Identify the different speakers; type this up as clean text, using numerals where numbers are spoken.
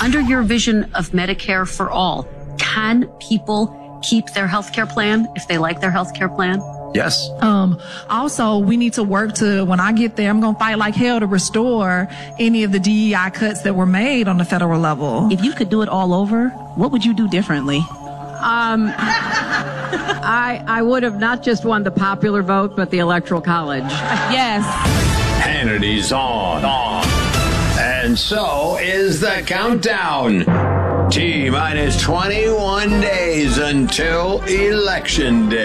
Speaker 1: Under your vision of Medicare for all, can people keep their health care plan if they like their health care plan?
Speaker 2: Yes.
Speaker 3: Also, we need to work to, when I get there, I'm going to fight like hell to restore any of the DEI cuts that were made on the federal level.
Speaker 4: If you could do it all over, what would you do differently?
Speaker 5: I would have not just won the popular vote, but the Electoral College.
Speaker 4: Yes.
Speaker 2: Hannity's on. And so is the countdown. T-minus 21 days until Election Day.